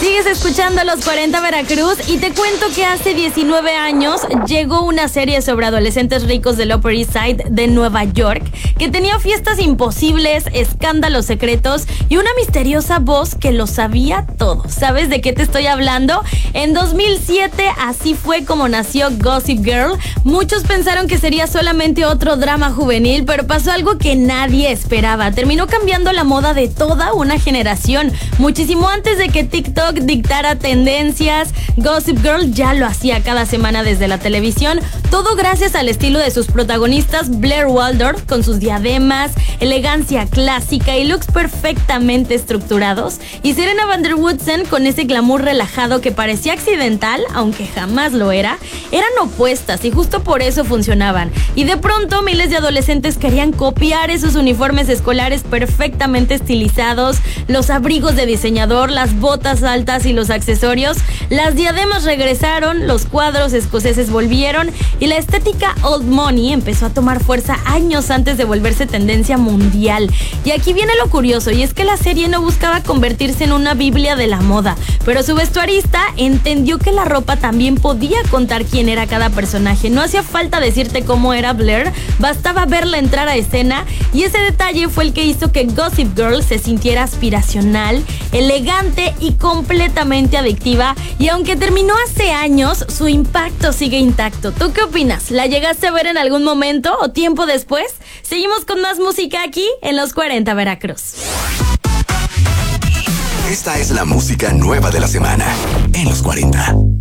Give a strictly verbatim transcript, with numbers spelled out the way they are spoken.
Sigues escuchando Los cuarenta Veracruz y te cuento que hace diecinueve años llegó una serie sobre adolescentes ricos del Upper East Side de Nueva York que tenía fiestas imposibles, escándalos secretos y una misteriosa voz que lo sabía todo. ¿Sabes de qué te estoy hablando? En dos mil siete así fue como nació Gossip Girl. Muchos pensaron que sería solamente otro drama juvenil, pero pasó algo que nadie esperaba. Terminó cambiando la moda de toda una generación. Muchísimo antes de que TikTok dictara tendencias, Gossip Girl ya lo hacía cada semana desde la televisión, todo gracias al estilo de sus protagonistas Blair Waldorf con sus diademas, elegancia clásica y looks perfectamente estructurados, y Serena van der Woodsen con ese glamour relajado que parecía accidental, aunque jamás lo era. Eran opuestas y justo por eso funcionaban, y de pronto miles de adolescentes querían copiar esos uniformes escolares perfectamente estilizados, los abrigos de diseñador, las botas altas y los accesorios. Las diademas regresaron, los cuadros escoceses volvieron y la estética old money empezó a tomar fuerza años antes de volverse tendencia mundial. Y aquí viene lo curioso, y es que la serie no buscaba convertirse en una biblia de la moda, pero su vestuarista entendió que la ropa también podía contar quién era cada personaje. No hacía falta decirte cómo era Blair, bastaba verla entrar a escena, y ese detalle fue el que hizo que Gossip Girl se sintiera aspiracional, elegante y completamente adictiva. Y aunque terminó hace años, su impacto sigue intacto. ¿Tú qué opinas? ¿La llegaste a ver en algún momento o tiempo después? Seguimos con más música aquí en Los cuarenta Veracruz. Esta es la música nueva de la semana en Los cuarenta.